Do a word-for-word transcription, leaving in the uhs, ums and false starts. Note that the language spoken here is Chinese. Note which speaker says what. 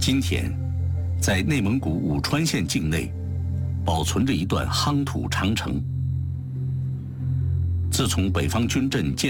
Speaker 1: 今天，在内蒙古武川县境内，保存着一段夯土长城。自从北方军镇建